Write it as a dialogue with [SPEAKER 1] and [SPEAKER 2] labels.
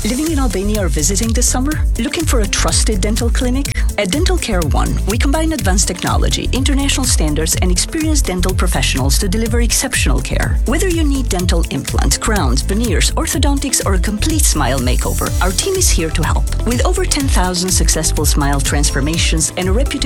[SPEAKER 1] Living in Albania or visiting this summer? Looking for a trusted dental clinic? At Dental Care One, we combine advanced technology, international standards, and experienced dental professionals to deliver exceptional care. Whether you need dental implants, crowns, veneers, orthodontics, or a complete smile makeover, our team is here to help. With over 10,000 successful smile transformations and a reputation